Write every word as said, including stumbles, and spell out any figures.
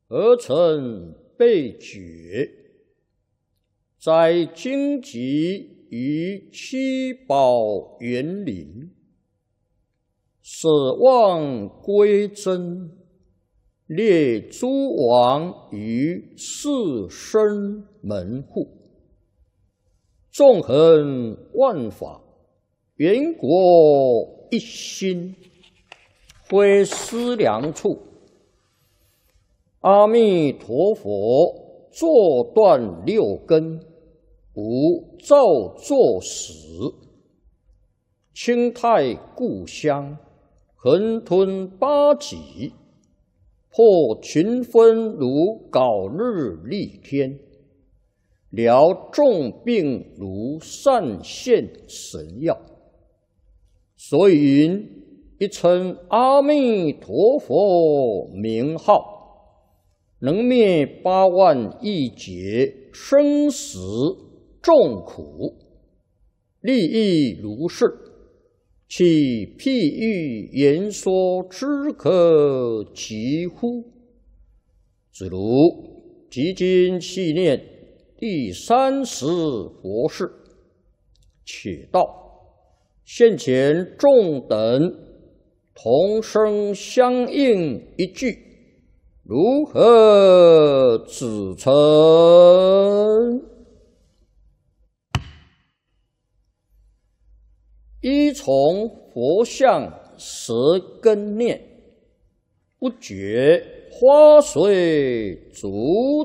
而成被觉，在荆棘于七宝园林，舍望归真，列诸王于四生门户，纵横万法，缘国一心，非思量处。阿弥陀佛，坐断六根，无造作始。清泰故乡，恒吞八极，破群分如槁日丽天，疗众病如善现神药。所以云：一称阿弥陀佛名号，能灭八万亿劫生死众苦，利益如是，其譬喻言说之可及乎？子如即今细念第三十佛事，且道现前众等同声相应一句，如何指称？依从佛像舌根念，不觉花随足